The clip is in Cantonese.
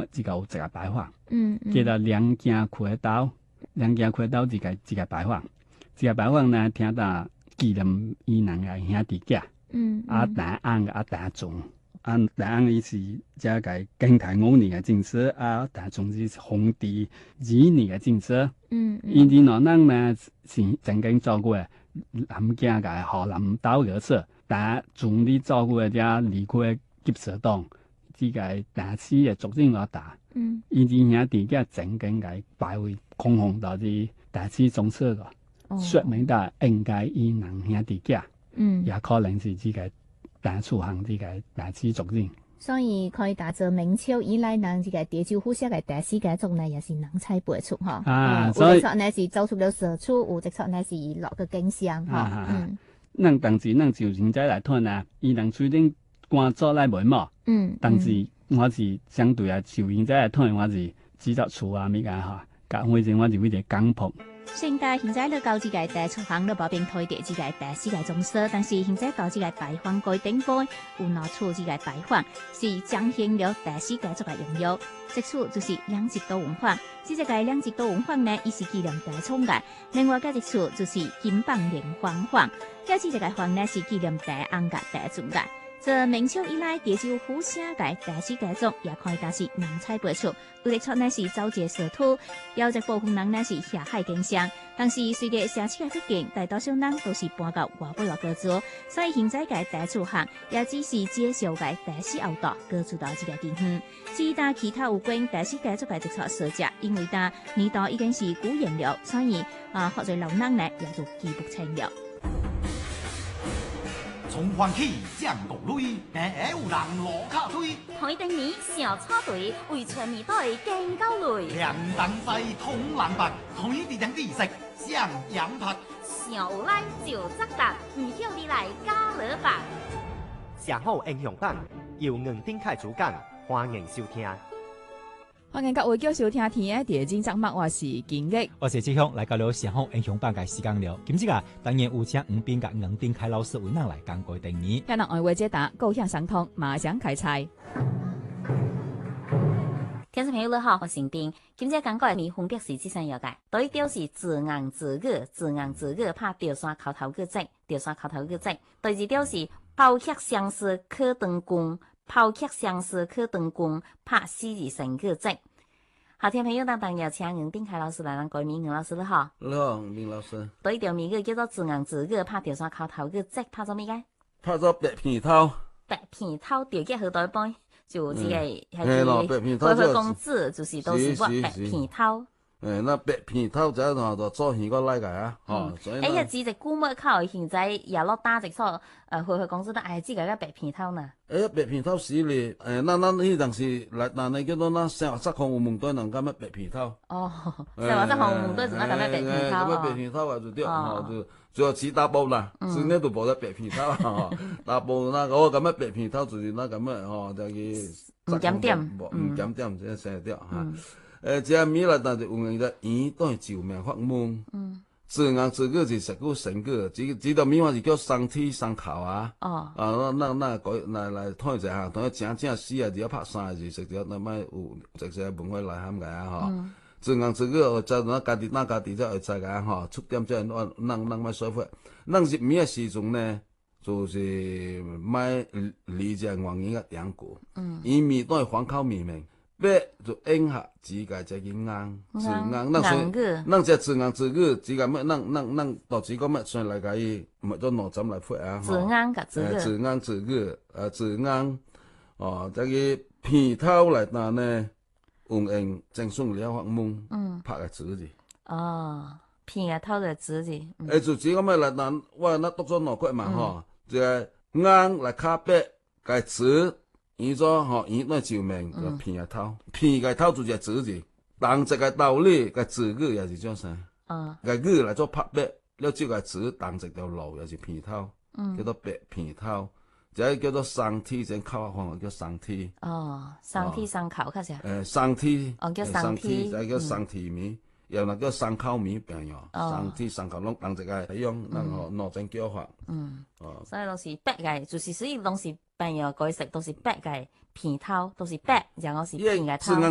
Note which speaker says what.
Speaker 1: 么只有一个摆放，叫做两件开刀，两件开刀一个摆放，一个摆放呢，听到纪念伊两个兄弟姐，大翁大总。大翁伊是这个经台5年嘅正式，大總是皇帝2年嘅正式。因啲兩人呢是曾經做過南京嘅河南島嘅事，但總理做過只離開急蛇黨，呢個大師嘅族人老大。因啲兄弟嘅曾經嘅拜會控紅到啲大師總司個，說明到應該伊兩兄弟嘅，也可能是呢個。大出行呢個大師族人，
Speaker 2: 所以佢打做明朝以來人呢個潮州府社嘅大師家族呢，也是能猜輩出嗬。所以有隻錯呢是走出了社出，有隻錯呢是落個景象嗬。
Speaker 1: 咱當時咱就現在來睇啊，伊能雖然官做來袂嘛，但是我是相對啊，就現在來睇，我是製作厝啊物啊嗬，咁反正我就會啲港鋪。
Speaker 2: 現在現在咧搞這個大出行咧，保並推啲這個大師嘅宗師，但是現在搞這個擺放改定改，有拿出這個擺放是彰顯了大師家族嘅擁有。這處就是兩極島文化，這個兩極島文化呢，伊是紀念大創嘅。另外嘅一處就是金榜連環坊，這個坊呢是紀念大翁嘅大總嘅。自明朝以來，潮州府社嘅大師家族也可以打是能猜輩出，有啲出呢是走街社土，有一部分人呢是下海經商，但是隨着社區嘅發展，大多數人都是搬到外北落居住，所以現在嘅大出行也只是介紹嘅大師後代居住到這個地方。至於其他有關大師家族嘅直接設計，因為年代已經是古遠了，所以或者老人呢也就記不清了。
Speaker 3: 從環起將國類，平有人攞卡推。
Speaker 4: 海丁米小叉隊，為全面隊勁交累。
Speaker 3: 兩等西通冷白，同一啲人啲食相養拍。
Speaker 4: 小拉就則達，唔曉你嚟加勒白。
Speaker 5: 社好英雄版由吳丁凱主講，歡迎收聽。
Speaker 6: 歡迎各位繼續收聽天嘅第二節目，我是金玉，
Speaker 7: 我是志雄，來到了社好英雄版嘅時間了。今次啊，當然有請吳斌甲吳丁凱老師為咱來講過定義。
Speaker 6: 今日愛為解答，高興上堂，馬上開賽。
Speaker 4: 聽眾朋友你好，我是斌。今次講過嘅分別是這三樣嘅，第一條是自硬自語，自硬自語拍吊山口頭個節，吊山口頭個節。第二條是拋客相思可當弓，拋客相思可當弓，拍四字成個節。好，聽朋友當然要請吳丁凱老師來咱改名，吳老師你好。
Speaker 8: 你好，吳丁老師。
Speaker 4: 第一條名叫做自硬自語，拍吊山口頭個節，拍咗咩嘅？
Speaker 8: 拍咗白片頭。
Speaker 4: 白片頭調嘅好多杯。就這個
Speaker 8: 係
Speaker 4: 花花公子，就是都是畫白片頭。
Speaker 8: 那白片頭就就做戲個來個啊，所以。
Speaker 4: 日子就估摸靠現在也落打直錯，花花公子都自個白片頭呢。
Speaker 8: 白片頭是咧，那呢陣時來，那叫做那生活質項有門對人咁乜白片頭。
Speaker 4: 生活質項有門對就那咁乜白片頭。
Speaker 8: 咁白片頭啊就對，就似大埔啦，是呢度播得白片頭，大埔那個咁乜白片頭就是那咁乜就
Speaker 4: 唔檢點，
Speaker 8: 唔檢點即係成掉嚇。這米啦，但係有人就伊都係照命發夢。自硬自語是食古成個，指到米話是叫生天生口啊。那改嚟睇一下，同佢正死啊，就要拍三字食咗，那咪有直接文化內涵嘅啊嗬。自硬自語就那家己就會知嘅嗬，出點即係咱咪說法。咱入面嘅時陣呢，就是買理解原因嘅典故。伊面都係反口命名。白就應下指甲就叫硬，字硬，咱只字硬字語，指甲乜，咱到指個乜上嚟個伊，咪都攞針嚟發啊！
Speaker 4: 字硬甲字語，
Speaker 8: 字硬字語，字硬，這個片頭嚟但呢，用正宗了發夢，拍個字字。
Speaker 4: 片個頭嘅字字。
Speaker 8: 就指個乜嚟但，我那讀咗攞骨嘛就硬嚟卡白個字。伊做伊那照明個片個頭，片個頭就係字字，當一個道理個字語也是這樣噻。個語來做拍白，了這個字當一條路也是片頭，叫做白片頭，就叫做生天，正口話叫生天。
Speaker 4: 生天生口嗰時。
Speaker 8: 生天。
Speaker 4: 叫生天。
Speaker 8: 就叫生天面，又能叫生口面病藥，生天生口攏當一個一樣，那種叫法。
Speaker 4: 所以都是白嘅，就是所以攏是。朋友改食都是白嘅片頭，都是白，然後是片嘅頭。
Speaker 8: 自硬